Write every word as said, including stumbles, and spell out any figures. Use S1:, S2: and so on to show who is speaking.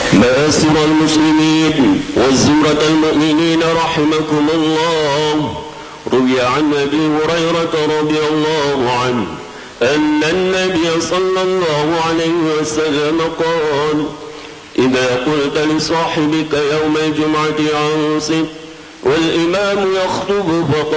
S1: مآسر المسلمين والزمرة المؤمنين رحمكم الله. روي عن أبي هريرة رضي الله عنه أن النبي صلى الله عليه وسلم قال: إذا قلت لصاحبك يوم الجمعة أنصت والإمام يخطب فقال